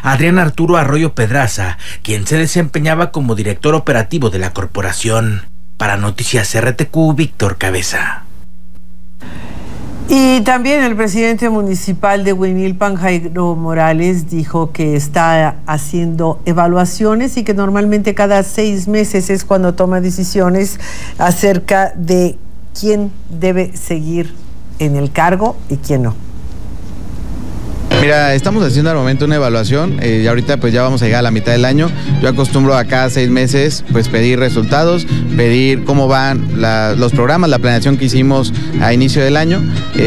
Adrián Arturo Arroyo Pedraza, quien se desempeñaba como director operativo de la corporación. Para Noticias RTQ, Víctor Cabeza. Y también el presidente municipal de Huimilpan, Jairo Morales, dijo que está haciendo evaluaciones y que normalmente cada 6 meses es cuando toma decisiones acerca de quién debe seguir en el cargo y quién no. Mira, estamos haciendo al momento una evaluación y ahorita pues ya vamos a llegar a la mitad del año. Yo acostumbro a cada 6 meses pues pedir resultados, pedir cómo van los programas, la planeación que hicimos a inicio del año,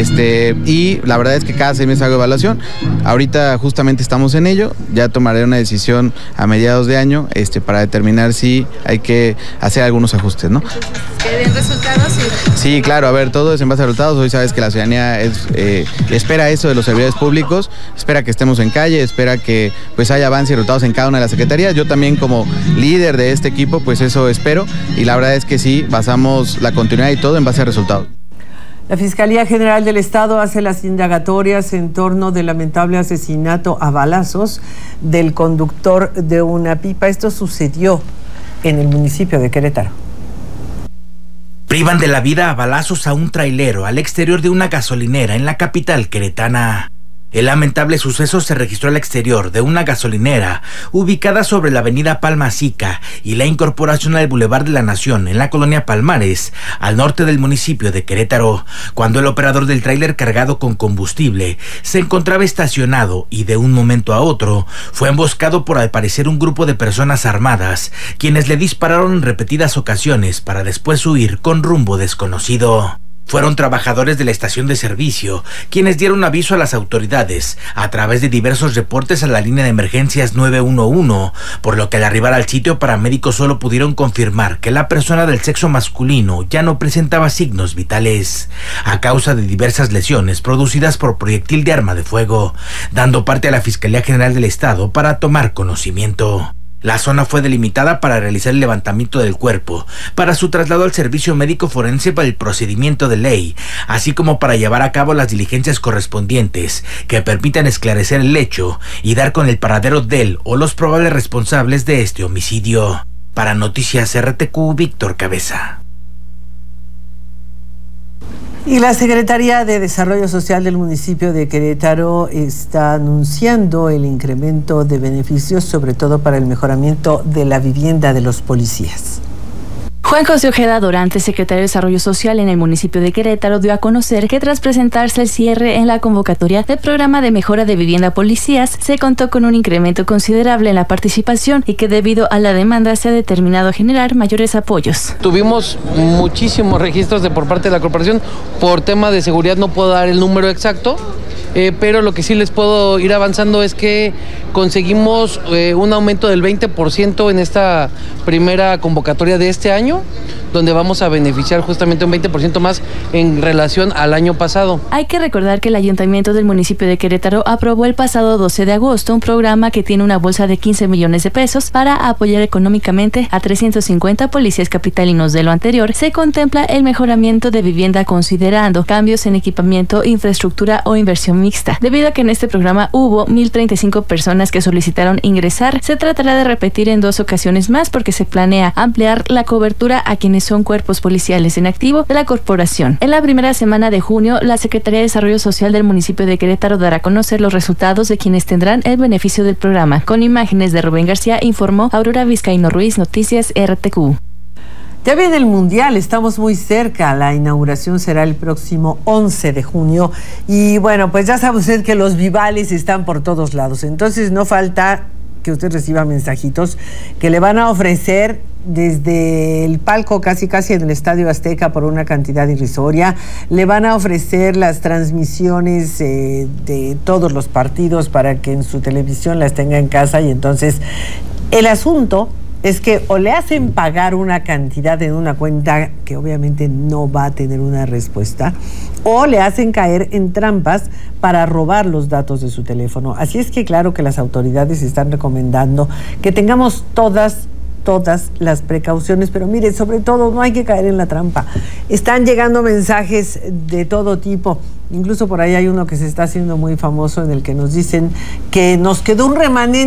y la verdad es que cada 6 meses hago evaluación. Ahorita justamente estamos en ello, ya tomaré una decisión a mediados de año para determinar si hay que hacer algunos ajustes, ¿no? ¿Que den resultados? Sí, claro, a ver, todo es en base a resultados. Hoy sabes que la ciudadanía espera eso de los servidores públicos, espera que estemos en calle, espera que pues haya avance y resultados en cada una de las secretarías. Yo también como líder de este equipo pues eso espero, y la verdad es que sí, basamos la continuidad y todo en base a resultados. La Fiscalía General del Estado hace las indagatorias en torno del lamentable asesinato a balazos del conductor de una pipa. Esto sucedió en el municipio de Querétaro. Privan de la vida a balazos a un trailero al exterior de una gasolinera en la capital queretana. El lamentable suceso se registró al exterior de una gasolinera ubicada sobre la avenida Palma-Sica y la incorporación al Boulevard de la Nación en la colonia Palmares, al norte del municipio de Querétaro, cuando el operador del tráiler cargado con combustible se encontraba estacionado y de un momento a otro fue emboscado por al parecer un grupo de personas armadas, quienes le dispararon en repetidas ocasiones para después huir con rumbo desconocido. Fueron trabajadores de la estación de servicio quienes dieron aviso a las autoridades a través de diversos reportes a la línea de emergencias 911, por lo que al arribar al sitio paramédicos solo pudieron confirmar que la persona del sexo masculino ya no presentaba signos vitales, a causa de diversas lesiones producidas por proyectil de arma de fuego, dando parte a la Fiscalía General del Estado para tomar conocimiento. La zona fue delimitada para realizar el levantamiento del cuerpo, para su traslado al servicio médico forense para el procedimiento de ley, así como para llevar a cabo las diligencias correspondientes que permitan esclarecer el hecho y dar con el paradero del o los probables responsables de este homicidio. Para Noticias RTQ, Víctor Cabeza. Y la Secretaría de Desarrollo Social del municipio de Querétaro está anunciando el incremento de beneficios, sobre todo para el mejoramiento de la vivienda de los policías. Juan José Ojeda Dorante, secretario de Desarrollo Social en el municipio de Querétaro, dio a conocer que tras presentarse el cierre en la convocatoria del programa de mejora de vivienda policías, se contó con un incremento considerable en la participación y que debido a la demanda se ha determinado generar mayores apoyos. Tuvimos muchísimos registros por parte de la corporación. Por tema de seguridad no puedo dar el número exacto, pero lo que sí les puedo ir avanzando es que conseguimos un aumento del 20% en esta primera convocatoria de este año, donde vamos a beneficiar justamente un 20% más en relación al año pasado. Hay que recordar que el Ayuntamiento del municipio de Querétaro aprobó el pasado 12 de agosto un programa que tiene una bolsa de 15 millones de pesos para apoyar económicamente a 350 policías capitalinos. De lo anterior, se contempla el mejoramiento de vivienda considerando cambios en equipamiento, infraestructura o inversión mixta. Debido a que en este programa hubo 1,035 personas que solicitaron ingresar, se tratará de repetir en 2 ocasiones más porque se planea ampliar la cobertura a quienes son cuerpos policiales en activo de la corporación. En la primera semana de junio, la Secretaría de Desarrollo Social del municipio de Querétaro dará a conocer los resultados de quienes tendrán el beneficio del programa. Con imágenes de Rubén García, informó Aurora Vizcaíno Ruiz, Noticias RTQ. Ya viene el Mundial, estamos muy cerca, la inauguración será el próximo 11 de junio y bueno, pues ya sabe usted que los vivales están por todos lados, entonces no falta que usted reciba mensajitos que le van a ofrecer desde el palco casi en el Estadio Azteca por una cantidad irrisoria, le van a ofrecer las transmisiones de todos los partidos para que en su televisión las tenga en casa y entonces el asunto es que o le hacen pagar una cantidad en una cuenta que obviamente no va a tener una respuesta, o le hacen caer en trampas para robar los datos de su teléfono. Así es que claro que las autoridades están recomendando que tengamos todas las precauciones, pero mire, sobre todo no hay que caer en la trampa. Están llegando mensajes de todo tipo, incluso por ahí hay uno que se está haciendo muy famoso en el que nos dicen que nos quedó un remanente